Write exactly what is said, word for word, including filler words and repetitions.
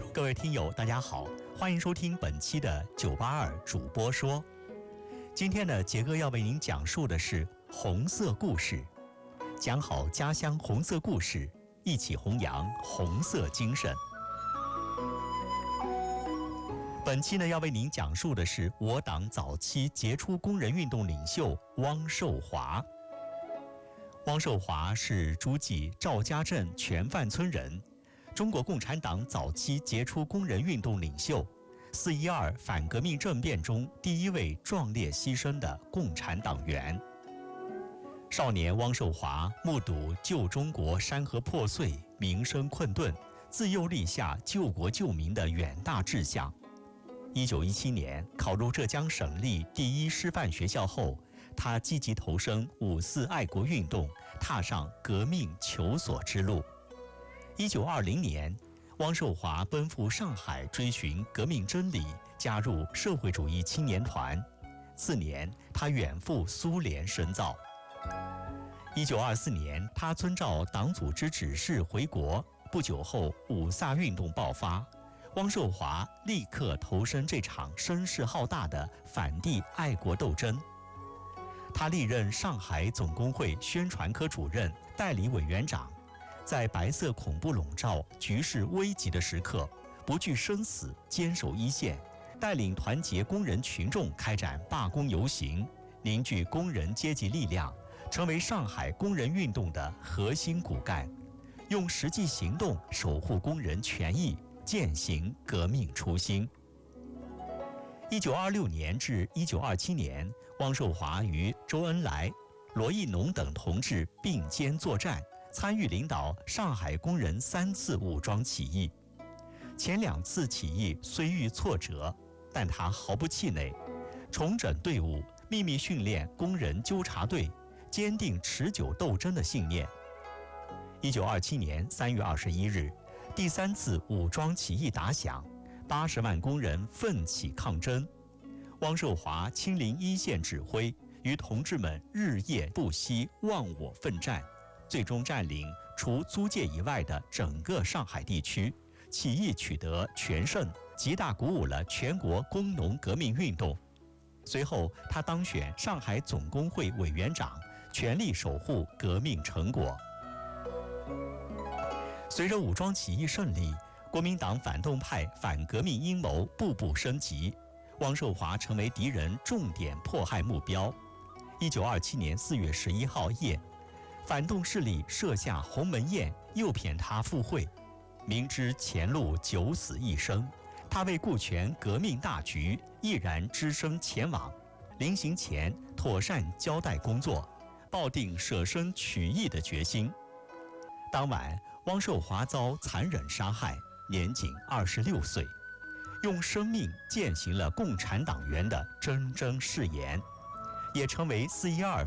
各位听友，大家好，欢迎收听本期的九八二主播说。今天呢，杰哥要为您讲述的是红色故事，讲好家乡红色故事，一起弘扬红色精神。本期呢，要为您讲述的是我党早期杰出工人运动领袖汪寿华。汪寿华是诸暨赵家镇全范村人，中国共产党早期杰出工人运动领袖，四一二反革命政变中第一位壮烈牺牲的共产党员。少年汪寿华目睹旧中国山河破碎，民生困顿，自幼立下救国救民的远大志向。一九一七年考入浙江省立第一师范学校后，他积极投身五四爱国运动，踏上革命求索之路。一九二零年，汪寿华奔赴上海追寻革命真理，加入社会主义青年团。次年，他远赴苏联深造。一九二四年，他遵照党组织指示回国。不久后，五卅运动爆发，汪寿华立刻投身这场声势浩大的反帝爱国斗争。他历任上海总工会宣传科主任、代理委员长，在白色恐怖笼罩、局势危急的时刻，不惧生死，坚守一线，带领团结工人群众开展罢工游行，凝聚工人阶级力量，成为上海工人运动的核心骨干，用实际行动守护工人权益，践行革命初心。一九二六年至一九二七年，汪寿华与周恩来、罗亦农等同志并肩作战，参与领导上海工人三次武装起义。前两次起义虽遇挫折，但他毫不气馁，重整队伍，秘密训练工人纠察队，坚定持久斗争的信念。一九二七年三月二十一日，第三次武装起义打响，八十万工人奋起抗争。汪寿华亲临一线指挥，与同志们日夜不息，忘我奋战，最终占领除租界以外的整个上海地区，起义取得全胜，极大鼓舞了全国工农革命运动。随后，他当选上海总工会委员长，全力守护革命成果。随着武装起义胜利，国民党反动派反革命阴谋步步升级，汪寿华成为敌人重点迫害目标。一九二七年四月十一号夜，反动势力设下鸿门宴，诱骗他赴会。明知前路九死一生，他为顾全革命大局，毅然只身前往。临行前，妥善交代工作，抱定舍身取义的决心。当晚，汪寿华遭残忍杀害，年仅二十六岁，用生命践行了共产党员的铮铮誓言，也成为四一二